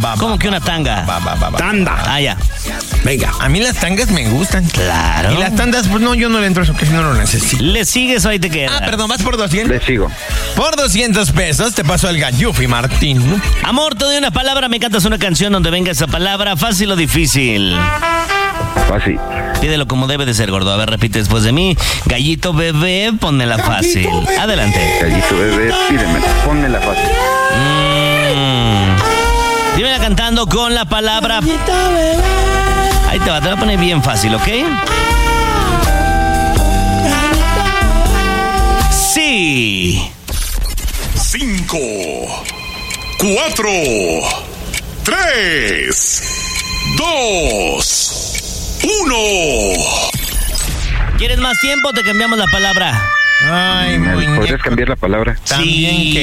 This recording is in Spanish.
¿Cómo que una tanga? Tanda. Ah, ya. Venga. A mí las tangas me gustan. Claro. Y las tandas, pues no, yo no le entro eso, que si no lo necesito. ¿Le sigues o ahí te quedas? Ah, perdón, vas por 200. Le sigo. Por 200 pesos te paso el Gallufi, Martín. Amor, te doy una palabra, me cantas una canción donde venga esa palabra, fácil o difícil. Fácil. Pídelo como debe de ser, gordo. A ver, repite después de mí. Gallito bebé, pónmela fácil. Adelante. Gallito bebé, pídemela. Pónmela fácil. Dímela cantando con la palabra. Ahí te va a poner bien fácil, ¿ok? Sí. 5, 4, 3, 2, 1. ¿Quieres más tiempo? Te cambiamos la palabra. Ay, ¿Me muñeco. podrías cambiar la palabra? También Sí. que